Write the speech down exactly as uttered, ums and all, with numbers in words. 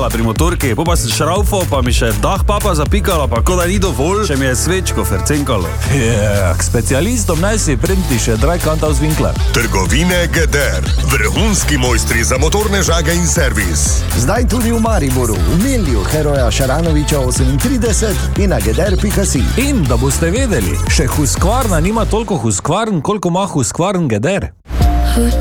pikala pri motorki, pa pa sem šraufal, pa mi še dah papa zapikala, pa ko da ni dovolj, še mi je svečko fercenkalo. Ja, k specialistom naj si prenti še Dreikantaus Winkler. Trgovine Geder. Vrhunski mojstri za motorne žage in servis. Zdaj tudi v Mariboru, v Milju, Heroja Šaranoviča osemintrideset in na geder pika si. In da boste vedeli, še Husqvarna nima toliko Husqvarn, koliko ima Husqvarn Geder.